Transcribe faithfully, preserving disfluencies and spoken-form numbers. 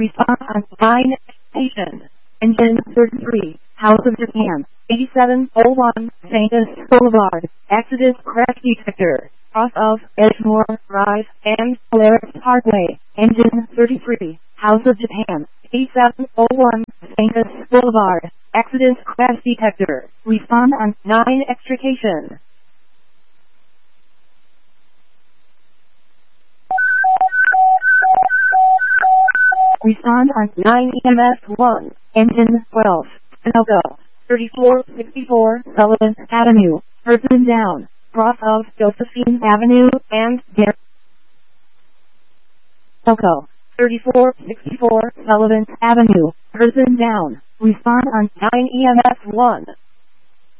Respond on nine. Station. Engine thirty-three. House of Japan. eighty-seven oh one. Saintus Boulevard. Accident crash detector. Cross of Edgemore Drive and Polaris Parkway. Engine thirty-three. House of Japan. eighty-seven oh one. Saintus Boulevard. Accident crash detector. Respond on nine. Extrication. Respond on nine E M S one. Engine twelve. Sunoco. thirty-four sixty-four Sullivan Avenue. Person down. Cross of Josephine Avenue and Dare. Sunoco. thirty-four sixty-four Sullivan Avenue. Person down. Respond on nine E M S one.